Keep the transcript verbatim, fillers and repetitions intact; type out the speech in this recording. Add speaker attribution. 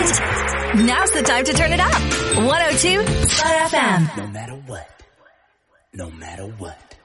Speaker 1: Now's the time to turn it up. one oh two Spot F M.
Speaker 2: No matter what. No matter what.